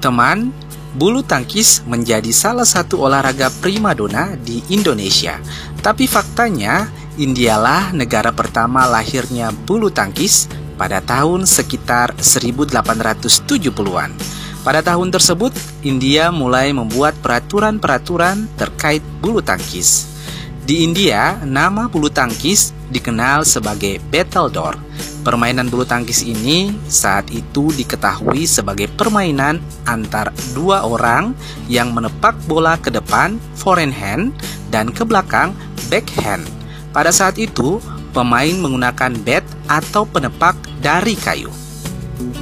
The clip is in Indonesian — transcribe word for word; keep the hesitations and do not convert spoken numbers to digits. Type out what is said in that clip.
Teman, bulu tangkis menjadi salah satu olahraga primadona di Indonesia. Tapi faktanya, Indialah negara pertama lahirnya bulu tangkis pada tahun sekitar seribu delapan ratus tujuh puluhan. Pada tahun tersebut, India mulai membuat peraturan-peraturan terkait bulu tangkis. Di India, nama bulu tangkis dikenal sebagai battledore. Permainan bulu tangkis ini saat itu diketahui sebagai permainan antar dua orang yang menepak bola ke depan forehand dan ke belakang backhand. Pada saat itu, pemain menggunakan bat atau penepak dari kayu.